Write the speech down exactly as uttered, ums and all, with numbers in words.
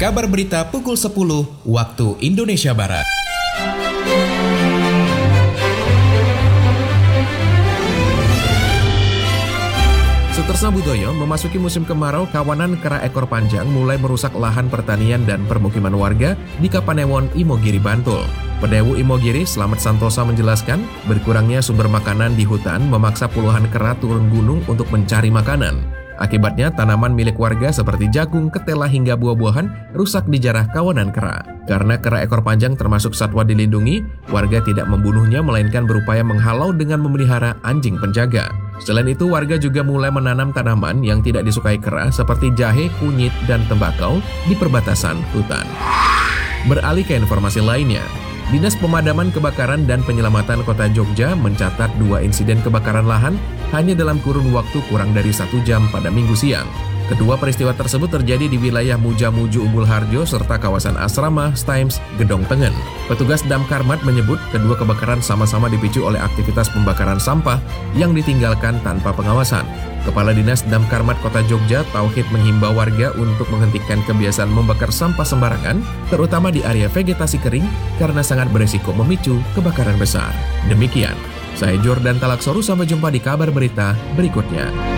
kabar berita pukul sepuluh waktu Indonesia Barat. Sutersna Budoyo, memasuki musim kemarau, kawanan kera ekor panjang mulai merusak lahan pertanian dan permukiman warga di Kapanewon, Imogiri, Bantul. Pedewu Imogiri, Slamet Santosa menjelaskan, berkurangnya sumber makanan di hutan memaksa puluhan kera turun gunung untuk mencari makanan. Akibatnya, tanaman milik warga seperti jagung, ketela hingga buah-buahan rusak dijarah kawanan kera. Karena kera ekor panjang termasuk satwa dilindungi, warga tidak membunuhnya melainkan berupaya menghalau dengan memelihara anjing penjaga. Selain itu, warga juga mulai menanam tanaman yang tidak disukai kera seperti jahe, kunyit, dan tembakau di perbatasan hutan. Beralih ke informasi lainnya, Dinas Pemadaman Kebakaran dan Penyelamatan Kota Jogja mencatat dua insiden kebakaran lahan hanya dalam kurun waktu kurang dari satu jam pada Minggu siang. Kedua peristiwa tersebut terjadi di wilayah Mujamuju Umbul Harjo serta kawasan Asrama Stimes Gedong Tengen. Petugas Damkarmat menyebut kedua kebakaran sama-sama dipicu oleh aktivitas pembakaran sampah yang ditinggalkan tanpa pengawasan. Kepala Dinas Damkarmat Kota Jogja, Tauhid, menghimbau warga untuk menghentikan kebiasaan membakar sampah sembarangan, terutama di area vegetasi kering, karena sangat berisiko memicu kebakaran besar. Demikian, saya Jordan Talaksoru, sampai jumpa di kabar berita berikutnya.